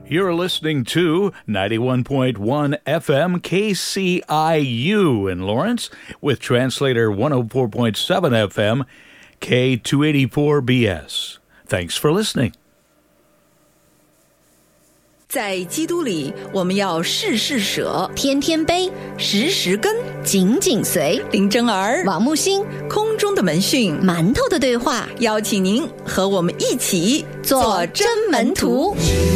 You're listening to 91.1 FM KCIU in Lawrence with translator 104.7 FM K284BS. Thanks for listening. 在基督里，我们要事事舍， 天天悲， 时时跟， 紧紧随。 林真儿、 王木星， 空中的门讯， 馒头的对话， 邀请您和我们一起做真门徒。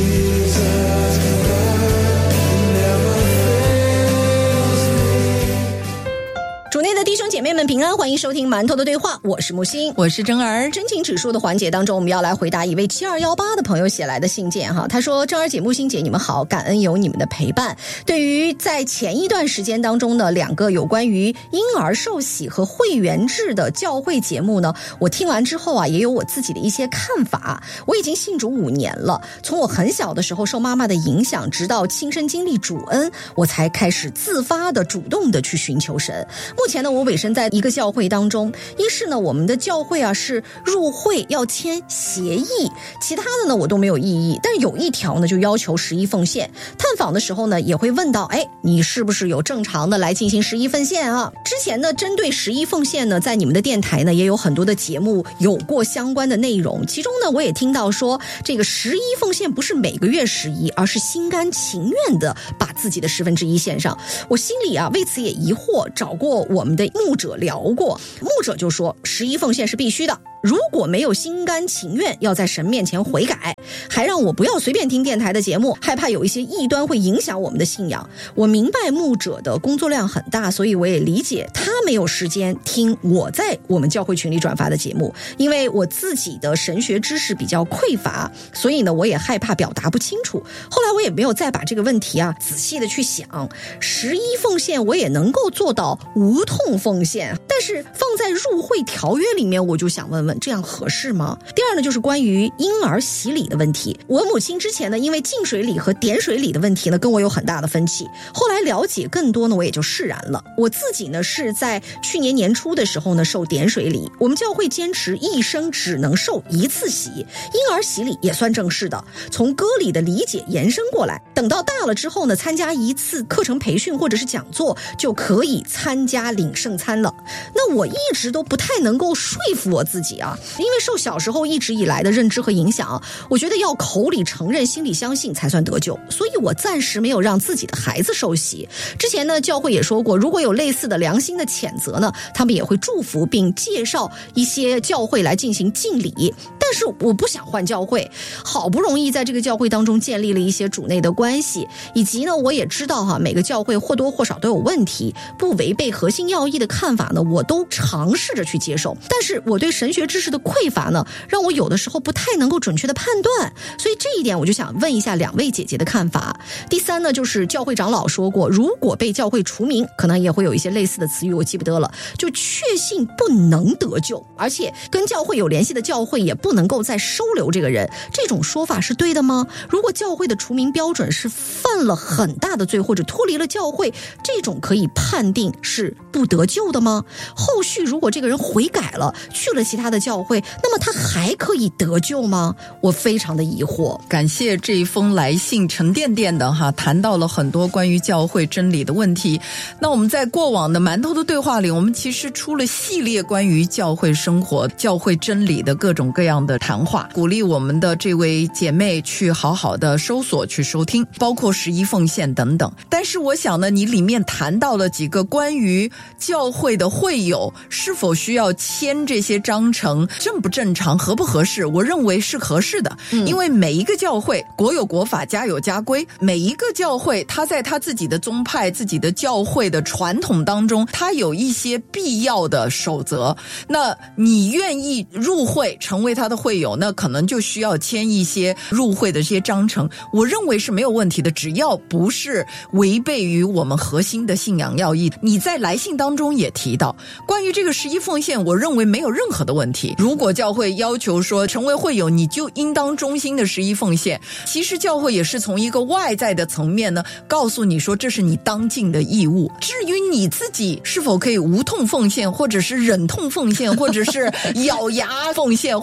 主内的弟兄姐妹们平安，欢迎收听馒头的对话，我是木星， 我是真儿。 真情指数的环节当中，我们要来回答一位7218的朋友写来的信件哈。他说：真儿姐、木星姐，你们好，感恩有你们的陪伴。对于在前一段时间当中的2个有关于婴儿受洗和会员制的教会节目呢，我听完之后啊，也有我自己的一些看法。我已经信主5年了，从我很小的时候受妈妈的影响，直到亲身经历主恩，我才开始自发的主动的去寻求神。目前呢，我委身在一个教会当中，一是呢，我们的教会啊是入会要签协议，其他的呢我都没有异议，但是有一条呢就要求11奉献。探访的时候呢也会问到，你是不是有正常的来进行11奉献啊？之前呢针对11奉献呢，在你们的电台呢也有很多的节目有过相关的内容，其中呢我也听到说，这个11奉献不是每个月11，而是心甘情愿的把自己的1/10献上。我心里啊为此也疑惑，找过我们的牧者聊过，牧者就说11奉献是必须的，如果没有心甘情愿，要在神面前悔改，还让我不要随便听电台的节目，害怕有一些异端会影响我们的信仰。我明白牧者的工作量很大，所以我也理解他没有时间听我在我们教会群里转发的节目，因为我自己的神学知识比较匮乏，所以呢我也害怕表达不清楚。后来我也没有再把这个问题啊仔细的去想，11奉献我也能够做到无痛奉献，但是放在入会条约里面，我就想问问，这样合适吗？第二呢，就是关于婴儿洗礼的问题。我母亲之前呢，因为浸水礼和点水礼的问题呢，跟我有很大的分歧。后来了解更多呢，我也就释然了。我自己呢，是在去年年初的时候呢，受点水礼。我们教会坚持一生只能受1次洗，婴儿洗礼也算正式的，从歌礼的理解延伸过来。等到大了之后呢，参加1次课程培训或者是讲座，就可以参加领圣餐了。那我一直都不太能够说服我自己啊，因为受小时候一直以来的认知和影响，我觉得要口里承认心里相信才算得救，所以我暂时没有让自己的孩子受洗。之前呢教会也说过，如果有类似的良心的谴责呢，他们也会祝福并介绍一些教会来进行敬礼。但是我不想换教会，好不容易在这个教会当中建立了一些主内的关系，以及呢我也知道每个教会或多或少都有问题，不违背核心要义的看法呢我都尝试着去接受，但是我对神学知识的匮乏呢，让我有的时候不太能够准确的判断，所以这一点我就想问一下2位姐姐的看法。第三呢，就是教会长老说过，如果被教会除名，可能也会有一些类似的词语，我记不得了，就确信不能得救，而且跟教会有联系的教会也不能够再收留这个人，这种说法是对的吗？如果教会的除名标准是犯了很大的罪，或者脱离了教会，这种可以判定是不得救的吗？后续如果这个人悔改了，去了其他的教会，那么他还可以得救吗？我非常的疑惑。 感谢这一封来信沉甸甸的谈到了很多关于教会真理的问题。那我们在过往的馒头的对话里，我们其实出了系列关于教会生活、教会真理的各种各样的谈话，鼓励我们的这位姐妹去好好的搜索去收听，包括11奉献等等。但是我想呢，你里面谈到了几个关于教会的会友是否需要签这些章程，正不正常，合不合适？我认为是合适的，因为每一个教会国有国法，家有家规，每一个教会他在他自己的宗派、自己的教会的传统当中，他有一些必要的守则。那你愿意入会成为他的会友，那可能就需要签一些入会的这些章程，我认为是没有问题的，只要不是违背于我们核心的信仰要义。你在来信当中也提到关于这个11奉献，我认为没有任何的问题。如果教会要求说成为会友你就应当忠心的11奉献，其实教会也是从一个外在的层面呢告诉你说这是你当尽的义务。至于你自己是否可以无痛奉献，或者是忍痛奉献，或者是咬牙奉献，或者心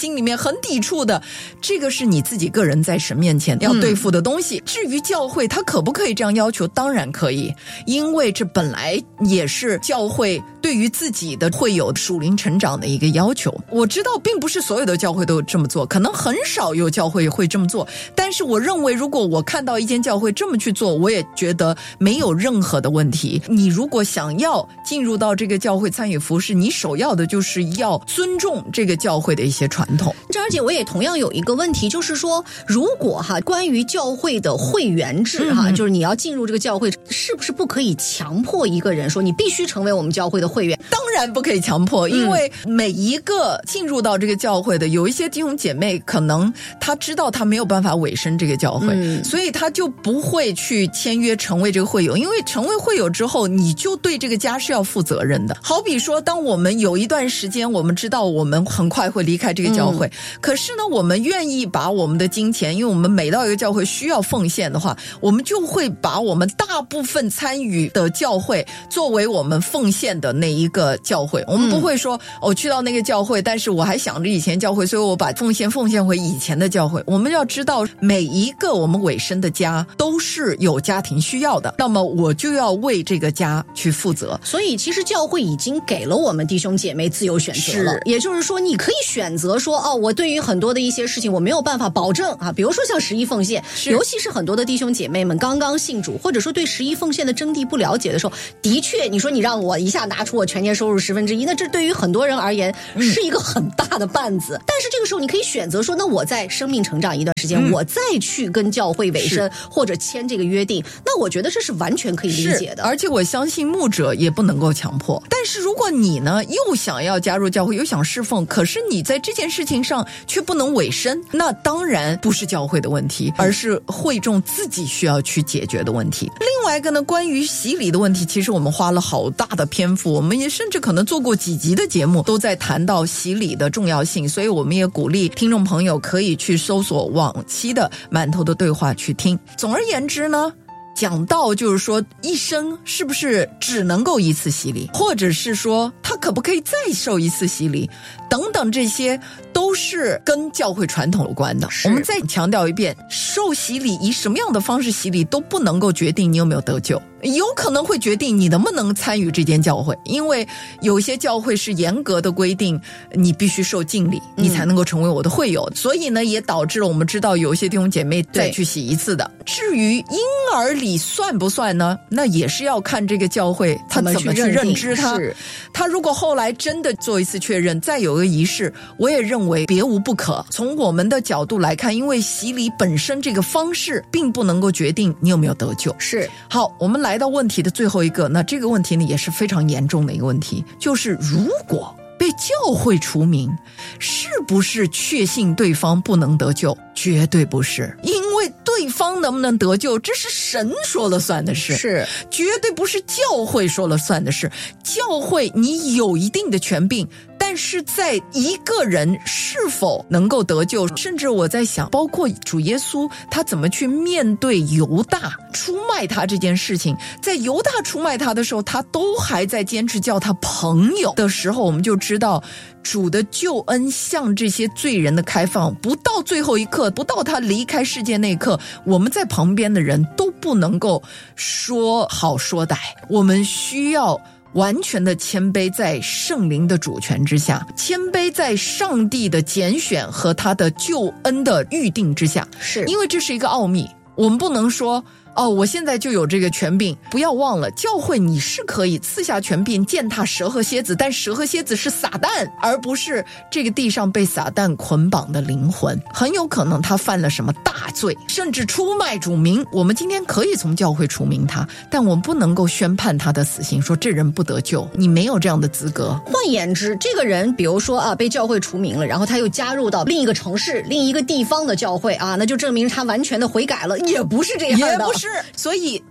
心里面很抵触的，这个是你自己个人在神面前要对付的东西。至于教会他可不可以这样要求，当然可以，因为这本来也是教会对于自己的会有属灵成长的一个要求。我知道并不是所有的教会都这么做，可能很少有教会会这么做，但是我认为如果我看到一间教会这么去做，我也觉得没有任何的问题。你如果想要进入到这个教会参与服事，你首要的就是要尊重这个教会的一些传统。 张儿姐，我也同样有一个问题，就是说如果关于教会的会员制就是你要进入这个教会，是不是不可以强迫一个人说你必须成为我们教会的会员？ 当然不可以强迫，因为每一个进入到这个教会的，有一些弟兄姐妹可能他知道他没有办法委身这个教会，所以他就不会去签约成为这个会友，因为成为会友之后你就对这个家是要负责任的。好比说当我们有一段时间我们知道我们很快会离开这个教会，可是呢我们愿意把我们的金钱，因为我们每到一个教会需要奉献的话，我们就会把我们大部分参与的教会作为我们奉献的那一个教会。我们不会说我去到那个教会，但是我还想着以前教会，所以我把奉献回以前的教会。我们要知道每一个我们委身的家都是有家庭需要的，那么我就要为这个家去负责。 所以其实教会已经给了我们弟兄姐妹自由选择了，也就是说你可以选择说我对于很多的一些事情我没有办法保证比如说像十一奉献，尤其是很多的弟兄姐妹们刚刚信主，或者说对十一奉献的真谛不了解的时候，的确你说你让我一下拿出我全年收入1/10，那这对于很多人而言是一个很大的绊子。但是这个时候你可以选择说，那我在生命成长一段时间，我再去跟教会委身或者签这个约定，那我觉得这是完全可以理解的。 而且我相信牧者也不能够强迫。但是如果你呢又想要加入教会，又想侍奉，可是你在这件事情上却不能委身，那当然不是教会的问题，而是会众自己需要去解决的问题。另外一个呢，关于洗礼的问题，其实我们花了好大的篇幅，我们也甚至可能做过几集的节目都在谈到洗礼的重要性，所以我们也鼓励听众朋友可以去搜索往期的馒头的对话去听。总而言之呢，讲到就是说一生是不是只能够一次洗礼，或者是说他可不可以再受一次洗礼等等，这些都是跟教会传统有关的。我们再强调一遍，受洗礼以什么样的方式洗礼都不能够决定你有没有得救，有可能会决定你能不能参与这间教会，因为有些教会是严格的规定你必须受浸礼你才能够成为我的会友，所以呢也导致了我们知道有一些弟兄姐妹再去洗一次的。至于婴儿礼算不算呢，那也是要看这个教会他怎么去认知他。他如果后来真的做一次确认再有个仪式，我也认为别无不可。从我们的角度来看，因为洗礼本身这个方式并不能够决定你有没有得救。好，我们来到问题的最后一个，那这个问题呢也是非常严重的一个问题，就是如果被教会除名，是不是确信对方不能得救？绝对不是，因为对方能不能得救，这是神说了算的事，绝对不是教会说了算的事。教会你有一定的权柄，但是在一个人是否能够得救，甚至我在想，包括主耶稣他怎么去面对犹大出卖他这件事情，在犹大出卖他的时候，他都还在坚持叫他朋友的时候，我们就知道主的救恩向这些罪人的开放，不到最后一刻，不到他离开世界那一刻，我们在旁边的人都不能够说好说歹，我们需要完全的谦卑在圣灵的主权之下，谦卑在上帝的拣选和他的救恩的预定之下，因为这是一个奥秘，我们不能说我现在就有这个权柄。不要忘了，教会你是可以赐下权柄践踏蛇和蝎子，但蛇和蝎子是撒旦，而不是这个地上被撒旦捆绑的灵魂。很有可能他犯了什么大罪，甚至出卖主名，我们今天可以从教会除名他，但我们不能够宣判他的死刑，说这人不得救，你没有这样的资格。 换言之，这个人比如说被教会除名了，然后他又加入到另一个城市另一个地方的教会那就证明他完全的悔改了，也不是这样的， 也不是。所以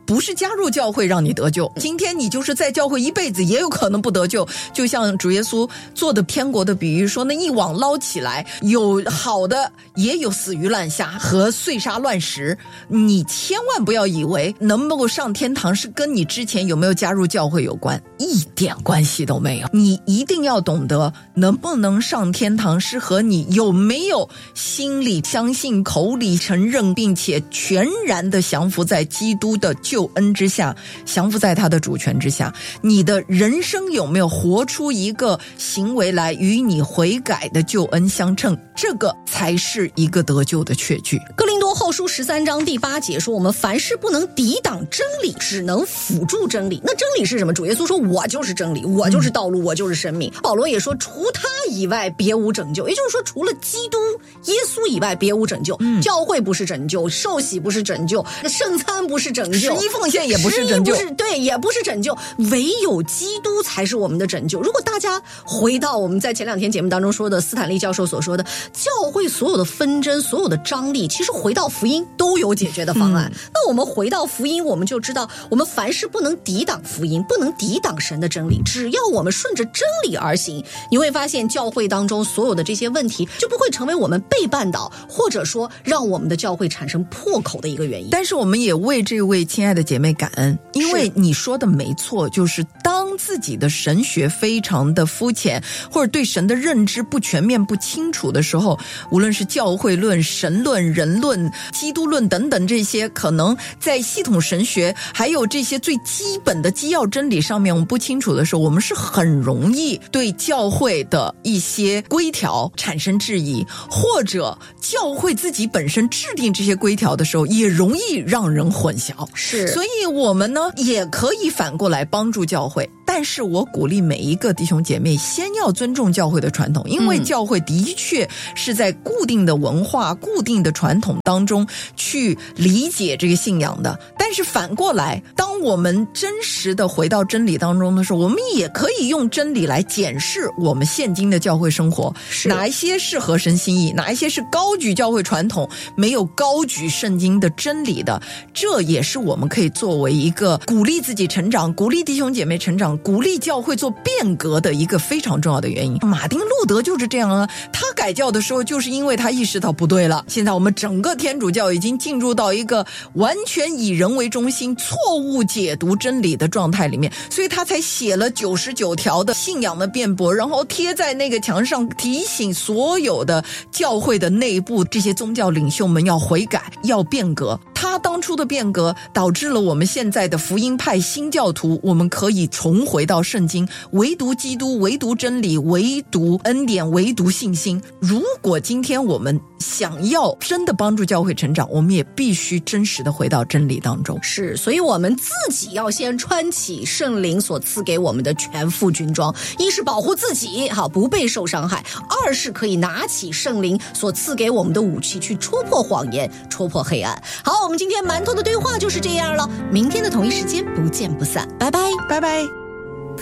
不是加入教会让你得救，今天你就是在教会一辈子也有可能不得救。就像主耶稣做的天国的比喻说，那一网捞起来，有好的也有死鱼烂虾和碎沙乱石。你千万不要以为能够上天堂是跟你之前有没有加入教会有关，一点关系都没有。你一定要懂得，能不能上天堂是和你有没有心里相信、口里承认，并且全然的降服在基督的救恩之下，降服在他的主权之下。你的人生有没有活出一个行为来与你悔改的救恩相称，这个才是一个得救的确据。 哥林多后书13章第8节说，我们凡事不能抵挡真理，只能辅助真理。那真理是什么？主耶稣说，我就是真理，我就是道路，我就是生命。保罗也说，除他以外别无拯救，也就是说，除了基督耶稣以外别无拯救。教会不是拯救，受洗不是拯救，圣餐不是拯救 ，11奉献也不是拯救， 对，也不是拯救，唯有基督才是我们的拯救。如果大家回到我们在前2天节目当中说的斯坦利教授所说的，教会所有的纷争，所有的张力，其实回到福音都有解决的方案。那我们回到福音，我们就知道，我们凡事不能抵挡福音，不能抵挡神的真理，只要我们顺着真理而行，你会发现教会当中所有的这些问题就不会成为我们被绊倒，或者说让我们的教会产生破口的一个原因。 但是我们也为这位亲爱的姐妹感恩，因为你说的没错，就是当自己的神学非常的肤浅，或者对神的认知不全面不清楚的时候，无论是教会论、神论、人论、基督论等等，这些可能在系统神学还有这些最基本的基要真理上面我们不清楚的时候，我们是很容易对教会的一些规条产生质疑，或者教会自己本身制定这些规条的时候也容易让人混淆。 是， 所以我们呢也可以反过来帮助教会，但是我鼓励每一个弟兄姐妹先要尊重教会的传统，因为教会的确是在固定的文化、固定的传统当中去理解这个信仰的。但是反过来，当我们真实的回到真理当中的时候，我们也可以用真理来检视我们现今的教会生活，哪一些是合神心意，哪一些是高举教会传统，没有高举圣经的真理的。这也是我们可以作为一个鼓励自己成长、鼓励弟兄姐妹成长、鼓励教会做变革的一个非常重要的原因。马丁路德就是这样啊，他改教的时候就是因为他意识到不对了。现在我们整个天主教已经进入到一个完全以人为中心、错误解读真理的状态里面，所以他才写了99条的信仰的辩驳，然后贴在那个墙上，提醒所有的教会的内部这些宗教领袖们要悔改、要变革。他当初的变革导致了我们现在的福音派新教徒，我们可以重回到圣经，唯独基督，唯独真理，唯独恩典，唯独信心。如果今天我们想要真的帮助教会成长，我们也必须真实的回到真理当中。 是，所以我们自己要先穿起圣灵所赐给我们的全副军装，一是保护自己不被受伤害，二是可以拿起圣灵所赐给我们的武器去戳破谎言，戳破黑暗。好，我们今天馒头的对话就是这样了，明天的同一时间不见不散，拜拜， 拜拜。